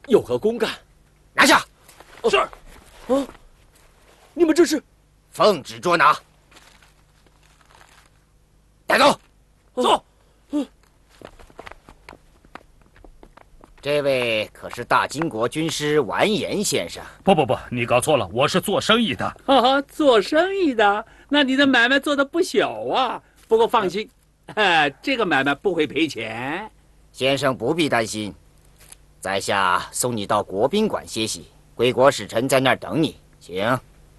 有何公干？ 拿下！ 是。啊，你们这是？ 奉旨捉拿。带走。 走。 这位可是大金国军师完颜先生。 不，你搞错了，我是做生意的。 啊，做生意的，那你的买卖做得不小啊。不过放心，这个买卖不会赔钱。 先生不必担心，在下送你到国宾馆歇息，归国使臣在那儿等你，请。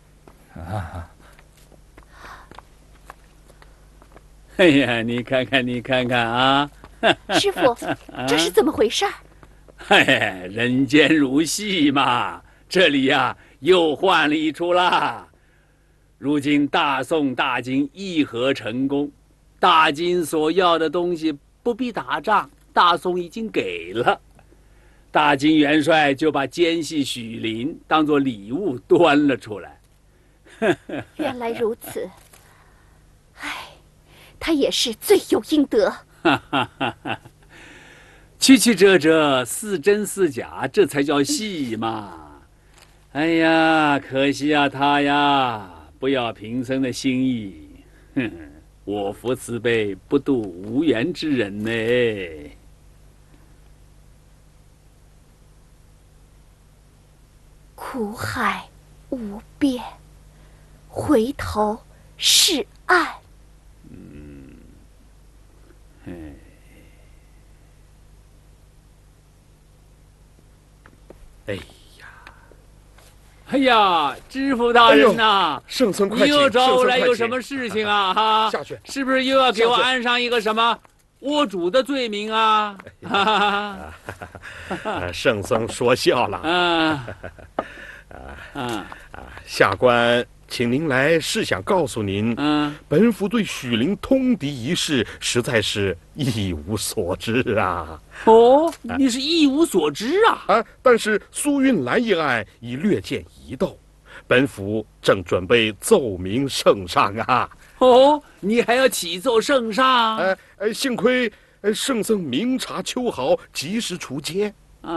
哎呀，你看看啊！ 师傅，这是怎么回事？ 嘿，人间如戏嘛，这里呀又换了一出啦。如今大宋大金议和成功，大金所要的东西不必打仗，大宋已经给了。大金元帅就把奸细许林当作礼物端了出来。 原来如此，唉，他也是罪有应得。 曲曲折折，似真似假，这才叫戏嘛！哎呀，可惜啊，他呀，不要贫僧的心意。哼，我佛慈悲，不渡无缘之人呢。 苦海无边，回头是岸。 哎呀，知府大人呐， 圣僧快请！ 你又找我来有什么事情啊？哈， 下去， 是不是又要给我安上一个什么窝主的罪名啊？ 圣僧说笑了。下官请您来是想告诉您，本府对许林通敌一事实在是一无所知啊。 哦，你是一无所知啊？ 但是苏运兰一案已略见疑窦，本府正准备奏明圣上啊。 哦，你还要启奏圣上？ 幸亏圣僧明察秋毫，及时除奸。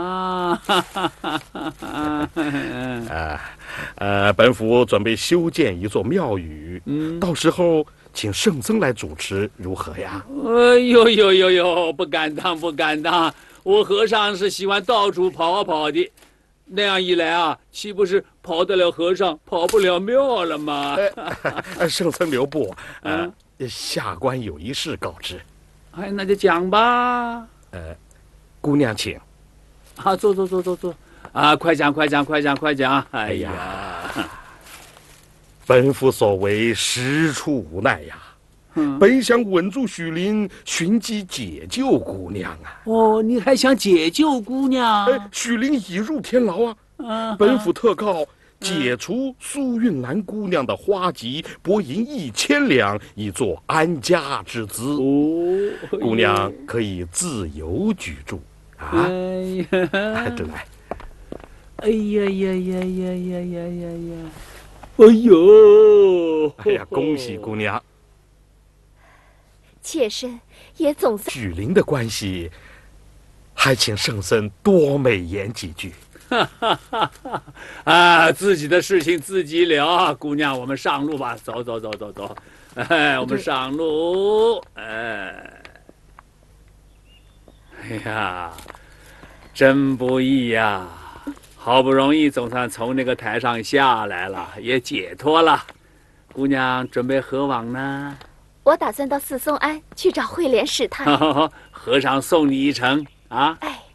本府准备修建一座庙宇，到时候请圣僧来主持，如何呀？ 哎呦，不敢当！我和尚是喜欢到处跑的，那样一来啊，岂不是跑得了和尚，跑不了庙了吗？ 圣僧留步，下官有一事告知。 哎，那就讲吧。 姑娘请。 坐。快讲！哎呀， 本府所为实出无奈呀。本想稳住许林，寻机解救姑娘啊。 哦，你还想解救姑娘？ 许林已入天牢啊。本府特告解除苏运兰姑娘的花籍，拨银1000两，以作安家之资。姑娘可以自由居住。对。 哎呦！ 哎呀，恭喜姑娘！ 妾身也总算许林的关系，还请圣僧多美言几句。 自己的事情自己了。姑娘，我们上路吧，走。我们上路。哎呀，真不易呀！好不容易总算从那个台上下来了，也解脱了。姑娘准备何往呢？ 我打算到四松庵去找慧莲试探。 和尚送你一程啊！ 哎。